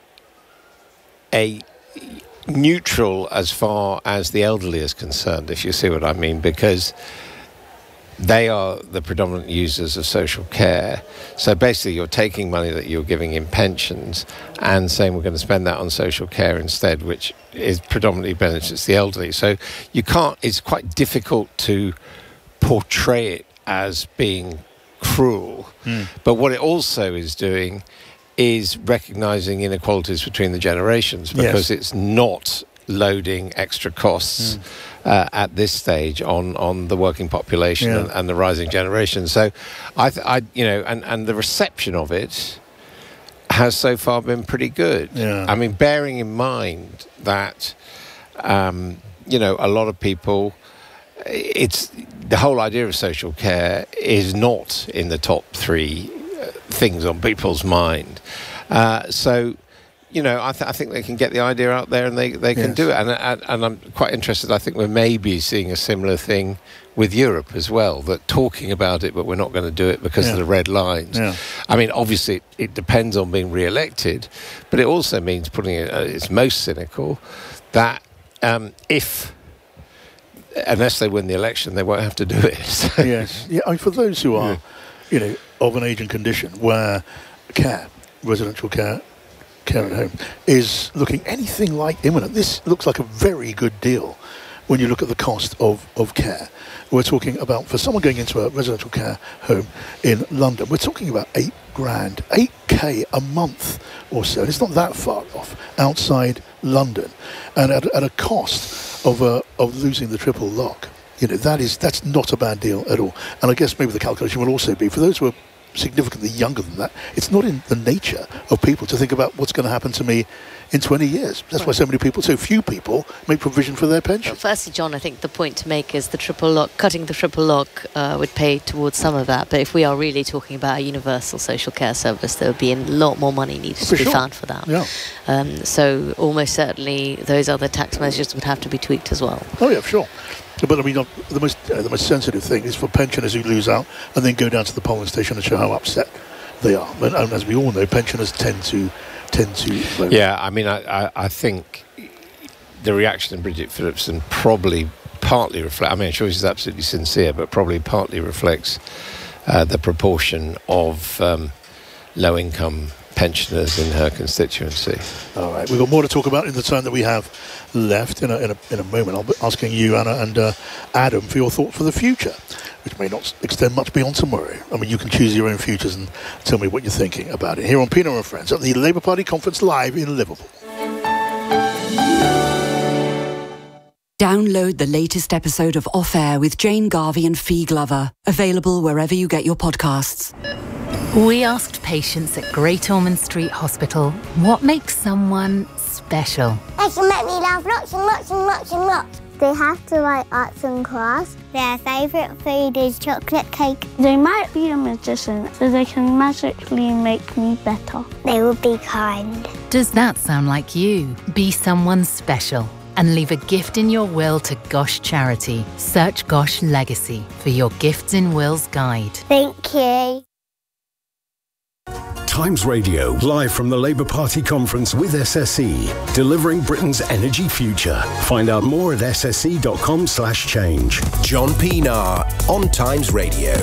a neutral as far as the elderly is concerned, if you see what I mean, because they are the predominant users of social care. So basically you're taking money that you're giving in pensions and saying we're going to spend that on social care instead, which is predominantly benefits the elderly. So you can't, it's quite difficult to portray it as being cruel. Mm. But what it also is doing is recognising inequalities between the generations, because yes. it's not loading extra costs mm. uh, at this stage on, on the working population yeah. and, and the rising generation. So, I, th- I, you know, and, and the reception of it has so far been pretty good. Yeah. I mean, bearing in mind that, um, you know, a lot of people, it's the whole idea of social care is not in the top three things on people's mind. Uh, so, you know, I, th- I think they can get the idea out there and they, they can Yes. do it. And, and, and I'm quite interested. I think we're maybe seeing a similar thing with Europe as well, that talking about it, but we're not going to do it because Yeah. of the red lines. Yeah. I mean, obviously, it, it depends on being re-elected, but it also means putting it, uh, it's most cynical, that um, if, unless they win the election, they won't have to do it. So- Yes. Yeah, I mean, for those who are, you know, of an age and condition where care, residential care, care at home, is looking anything like imminent, this looks like a very good deal when you look at the cost of, of care. We're talking about, for someone going into a residential care home in London, we're talking about eight grand, eight K a month or so. It's not that far off outside London. And at, at a cost of uh, of losing the triple lock, you know, that is, that's not a bad deal at all. And I guess maybe the calculation will also be, for those who are significantly younger than that, it's not in the nature of people to think about what's going to happen to me in twenty years. That's why so many people, so few people, make provision for their pension. Well, firstly, John, I think the point to make is the triple lock, cutting the triple lock uh, would pay towards some of that. But if we are really talking about a universal social care service, there would be a lot more money needed For to be sure. found for that. Yeah. Um, so almost certainly those other tax measures would have to be tweaked as well. Oh yeah, sure. But I mean, uh, the most uh, the most sensitive thing is for pensioners who lose out and then go down to the polling station and show how upset they are. And, and as we all know, pensioners tend to tend to vote. Yeah, I mean, I, I, I think the reaction of Bridget Phillipson probably partly reflects, I mean, I'm sure she's absolutely sincere, but probably partly reflects uh, the proportion of um, low-income pensioners in her constituency. All right, we've got more to talk about in the time that we have left. In a, in a, in a moment, I'll be asking you, Anna, and uh, Adam, for your thought for the future, which may not extend much beyond tomorrow. I mean, you can choose your own futures and tell me what you're thinking about it. Here on Pienaar and Friends at the Labour Party Conference live in Liverpool. Download the latest episode of Off Air with Jane Garvey and Fee Glover. Available wherever you get your podcasts. We asked patients at Great Ormond Street Hospital what makes someone special. They can make me laugh lots and lots and lots and lots. They have to like arts and crafts. Their favourite food is chocolate cake. They might be a magician, so they can magically make me better. They will be kind. Does that sound like you? Be someone special and leave a gift in your will to Gosh Charity. Search Gosh Legacy for your Gifts in Wills guide. Thank you. Times Radio, live from the Labour Party conference with S S E, delivering Britain's energy future. Find out more at s s e dot com slash change. John Pienaar on Times Radio.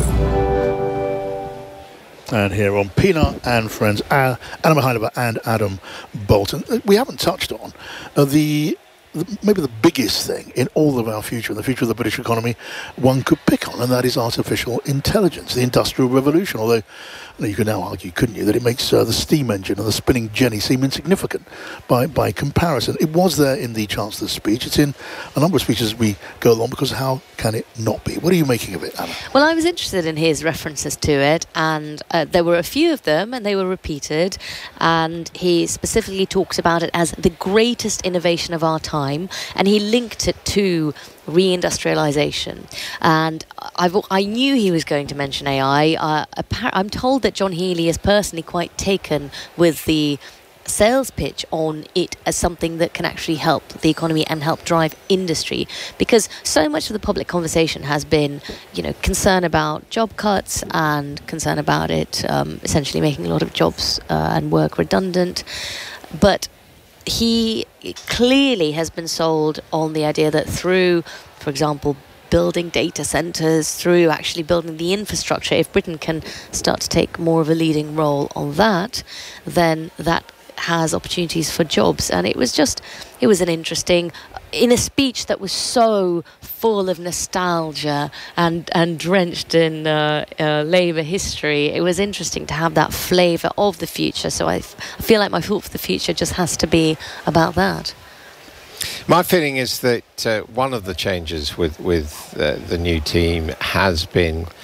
And here on Pienaar and Friends, uh, Anna Mihайлova and Adam Bolton. We haven't touched on uh, the maybe the biggest thing in all of our future, in the future of the British economy, one could pick on, and that is artificial intelligence, the Industrial Revolution. Although you could now argue, couldn't you, that it makes uh, the steam engine and the spinning jenny seem insignificant by, by comparison. It was there in the Chancellor's speech. It's in a number of speeches as we go along, because how can it not be? What are you making of it, Anna? Well, I was interested in his references to it, and uh, there were a few of them, and they were repeated, and he specifically talks about it as the greatest innovation of our time, and he linked it to reindustrialization. And I've, I knew he was going to mention A I. Uh, appar- I'm told that John Healey is personally quite taken with the sales pitch on it as something that can actually help the economy and help drive industry, because so much of the public conversation has been, you know, concern about job cuts and concern about it um, essentially making a lot of jobs uh, and work redundant. But he clearly has been sold on the idea that through, for example, building data centres, through actually building the infrastructure, if Britain can start to take more of a leading role on that, then that has opportunities for jobs. And it was just, it was an interesting, in a speech that was so full of nostalgia and, and drenched in uh, uh, Labour history, it was interesting to have that flavour of the future. So I, f- I feel like my thought for the future just has to be about that. My feeling is that uh, one of the changes with, with uh, the new team has been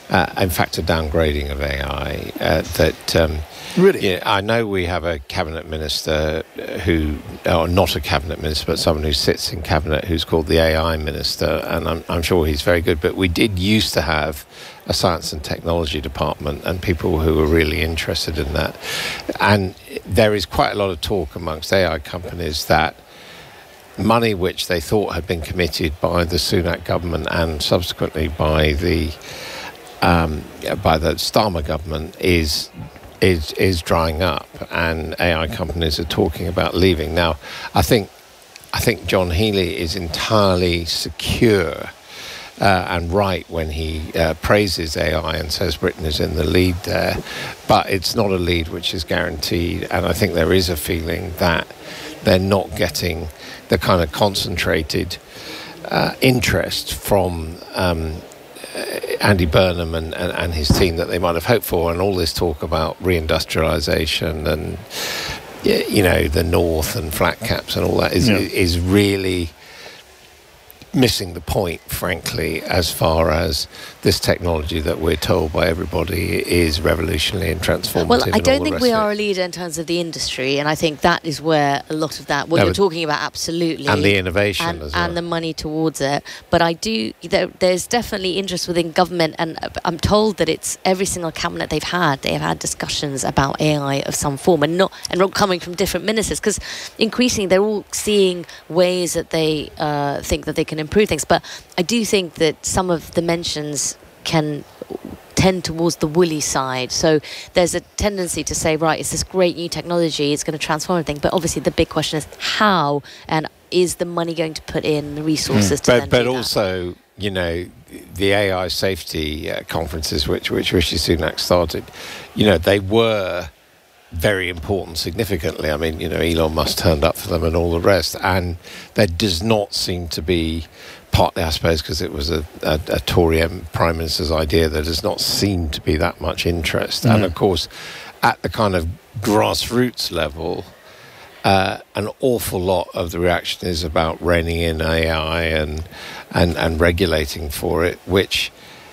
uh, in fact, a downgrading of A I. Uh, that um, really, yeah, I know we have a cabinet minister who, or not a cabinet minister, but someone who sits in cabinet who's called the A I minister, and I'm, I'm sure he's very good. But we did used to have a science and technology department and people who were really interested in that. And there is quite a lot of talk amongst A I companies that money which they thought had been committed by the Sunak government and subsequently by the um, by the Starmer government is is is drying up, and A I companies are talking about leaving. Now, I think I think John Healey is entirely secure uh, and right when he uh, praises A I and says Britain is in the lead there, but it's not a lead which is guaranteed, and I think there is a feeling that they're not getting the kind of concentrated uh, interest from um, Andy Burnham and, and, and his team that they might have hoped for, and all this talk about reindustrialisation and, you know, the North and flat caps and all that is, yeah. is really missing the point, frankly, as far as this technology that we're told by everybody is revolutionary and transformative. Well, I don't think we of are a leader in terms of the industry, and I think that is where a lot of that, what no, you're talking about, absolutely. And the innovation and, as well. And the money towards it. But I do, there, there's definitely interest within government, and I'm told that it's every single cabinet they've had, they have had discussions about A I of some form, and not and not coming from different ministers, because increasingly they're all seeing ways that they uh, think that they can improve things. But I do think that some of the mentions can tend towards the woolly side. So there's a tendency to say, right, it's this great new technology, it's going to transform everything. But obviously the big question is how, and is the money going to put in the resources mm. to but, then but do also, that? You know, the A I safety uh, conferences which, which Rishi Sunak started, you know, they were very important significantly. I mean, you know, Elon Musk turned up for them and all the rest, and there does not seem to be, partly I suppose because it was a, a, a Tory Prime Minister's idea, there does not seem to be that much interest. Mm. And of course, at the kind of grassroots level, uh, an awful lot of the reaction is about reining in A I and and, and regulating for it, which,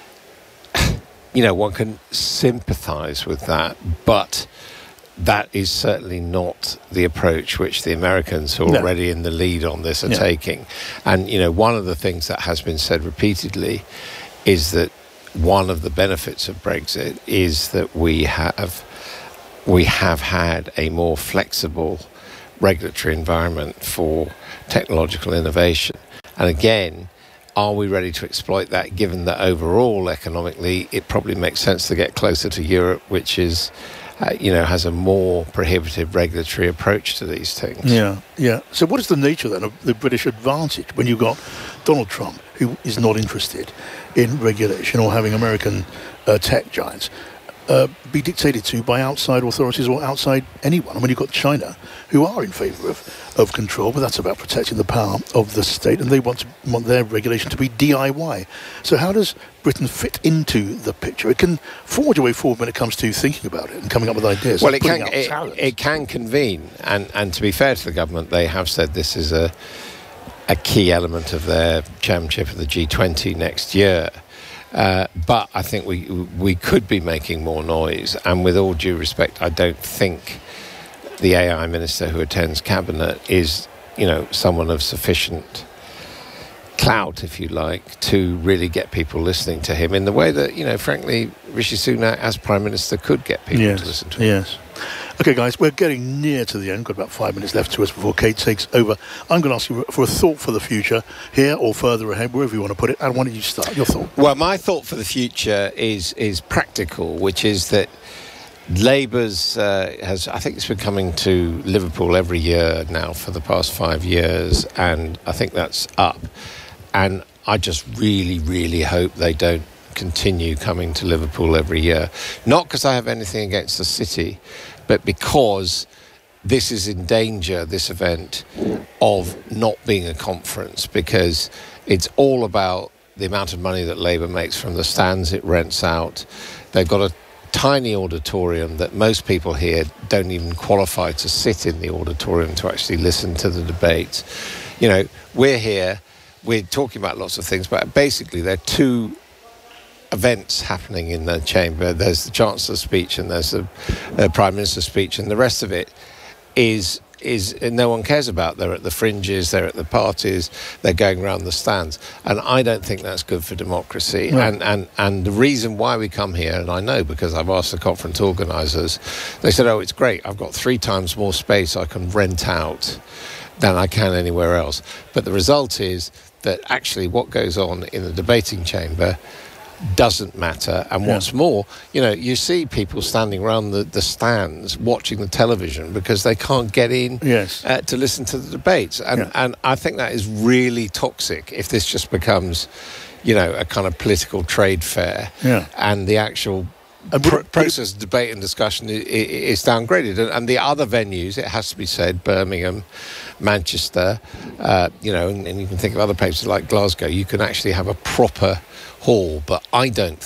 you know, one can sympathise with that, but that is certainly not the approach which the Americans, who are no. already in the lead on this, are yeah. taking. And, you know, one of the things that has been said repeatedly is that one of the benefits of Brexit is that we have we have had a more flexible regulatory environment for technological innovation. And again, are we ready to exploit that, given that overall economically it probably makes sense to get closer to Europe, which is Uh, you know, has a more prohibitive regulatory approach to these things. Yeah, yeah. So what is the nature then of the British advantage when you've got Donald Trump, who is not interested in regulation or having American uh, tech giants uh, be dictated to by outside authorities or outside anyone? I mean, you've got China, who are in favour of, of control, but that's about protecting the power of the state, and they want to, want their regulation to be D I Y. So how does Britain fit into the picture? It can forge a way forward when it comes to thinking about it and coming up with ideas. Well, it can, it, it can convene, and, and to be fair to the government, they have said this is a a key element of their chairmanship of the G twenty next year. Uh, but I think we we could be making more noise, and with all due respect, I don't think the A I minister who attends cabinet is, you know, someone of sufficient clout, if you like, to really get people listening to him in the way that, you know, frankly, Rishi Sunak as Prime Minister could get people yes, to listen to him. Yes. Okay, guys, we're getting near to the end. Got about five minutes left to us before Kate takes over. I'm going to ask you for a thought for the future, here or further ahead, wherever you want to put it. And why don't you start? Your thought. Well, my thought for the future is is practical, which is that Labour's uh, has, I think it's been coming to Liverpool every year now for the past five years, and I think that's up. And I just really, really hope they don't continue coming to Liverpool every year. Not because I have anything against the city, but because this is in danger, this event, of not being a conference, because it's all about the amount of money that Labour makes from the stands it rents out. They've got a tiny auditorium that most people here don't even qualify to sit in the auditorium to actually listen to the debates. You know, we're here, we're talking about lots of things, but basically they're two events happening in the chamber. There's the Chancellor's speech and there's the uh, Prime Minister's speech, and the rest of it is is no one cares about. They're at the fringes, they're at the parties, they're going around the stands, and I don't think that's good for democracy. Right. And, and and the reason why we come here, and I know because I've asked the conference organisers, they said, oh, it's great, I've got three times more space I can rent out than I can anywhere else. But the result is that actually what goes on in the debating chamber doesn't matter. And what's yeah. more, you know, you see people standing around the, the stands watching the television because they can't get in yes. uh, to listen to the debates. And, yeah. and I think that is really toxic if this just becomes, you know, a kind of political trade fair yeah. and the actual Pr- process, debate and discussion is, is downgraded. And, and the other venues, it has to be said, Birmingham, Manchester, uh, you know, and, and you can think of other places like Glasgow, you can actually have a proper hall, but I don't